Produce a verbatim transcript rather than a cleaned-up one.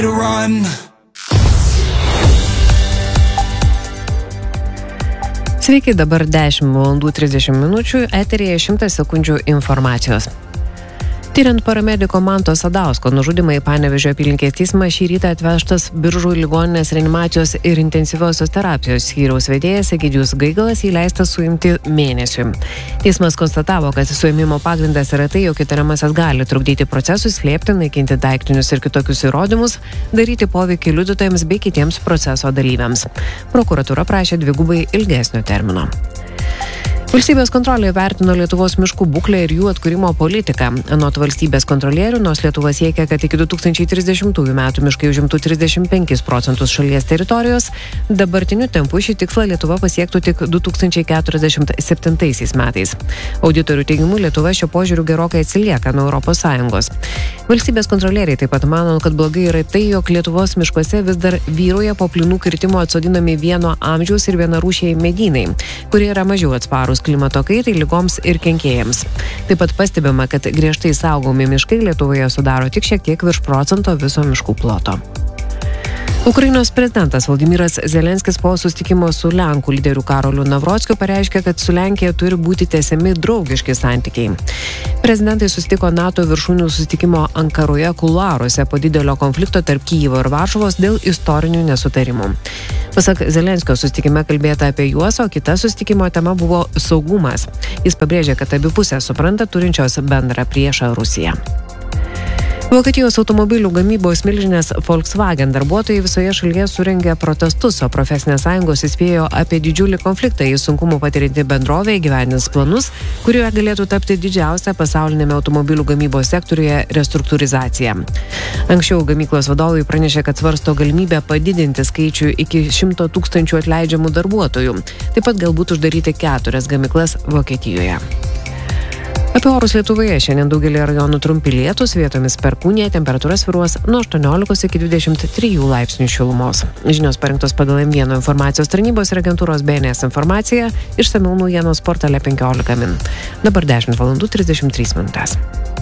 Sveiki, dabar dešimt valandų trisdešimt minučių, eteryje šimtas sekundžių informacijos. Tyriant paramediko Manto Sadausko nužudymą į Panevėžio apylinkės teismą šį rytą atvežtas Biržų ligoninės reanimacijos ir intensyviosios terapijos skyriaus vedėjas Egidijus Gaigalas įleistas suimti mėnesiui. Teismas konstatavo, kad suėmimo pagrindas yra tai, jog įtariamasis gali trukdyti procesus, slėpti, naikinti daiktinius ir kitokius įrodymus, daryti poveikį liudytojams bei kitiems proceso dalyviams. Prokuratūra prašė dvigubai ilgesnio termino. Valstybės kontrolė vertino Lietuvos miškų būklę ir jų atkūrimo politiką. Anot valstybės kontrolierių, nors Lietuva siekia, kad iki du tūkstančiai trisdešimtųjų metų miškai užimtų trisdešimt penkis procentus šalies teritorijos, dabartiniu tempu šį tikslą Lietuva pasiektų tik du tūkstančiai keturiasdešimt septintaisiais metais. Auditorių teigimu, Lietuva šio požiūriu gerokai atsilieka nuo Europos Sąjungos. Valstybės kontrolieriai taip pat mano, kad blogai yra tai, jog Lietuvos miškuose vis dar vyrauja po plynų kirtimo atsodinami vieno amžiaus ir vienarūšiai medynai, kurie yra mažiau atsparūs klimato kaitai, ligoms ir kenkėjams. Taip pat pastebima, kad griežtai saugomi miškai Lietuvoje sudaro tik šiek tiek virš procento viso miškų ploto. Ukrainos prezidentas Volodymyras Zelenskis po susitikimo su Lenkų lyderiu Karoliu Navrockiu pareiškė, kad su Lenkija turi būti tęsiami draugiški santykiai. Prezidentai susitiko NATO viršūnių susitikimo Ankaroje kuluaruose po didelio konflikto tarp Kijevo ir Varšuvos dėl istorinių nesutarimų. Pasak Zelenskio, susitikime kalbėta apie juos, o kita susitikimo tema buvo saugumas. Jis pabrėžė, kad abi pusės supranta turinčios bendrą priešą Rusiją. Vokietijos automobilių gamybos milžinės Volkswagen darbuotojai visoje šalyje surengė protestus, o profesinės sąjungos įspėjo apie didžiulį konfliktą, jei sunkumų patirinti bendrovė įgyvendins planus, kurioje galėtų tapti didžiausia pasaulinėme automobilių gamybos sektoriuje restruktūrizacija. Anksčiau gamyklos vadovai pranešė, kad svarsto galimybę padidinti skaičių iki šimto tūkstančių atleidžiamų darbuotojų, taip pat galbūt uždaryti keturias gamyklas Vokietijoje. Apie orus Lietuvoje šiandien daugelį rajonų trumpi lietūs, vietomis perkūnija, temperatūra svyruos nuo aštuoniolikos iki dvidešimt trijų laipsnių šilumos. Žinios parengtos pagal M vienas informacijos tarnybos ir agentūros B N S informacija, išsamiau naujienos portale penkiolika min. Dabar dešimt valandų trisdešimt trys minutės.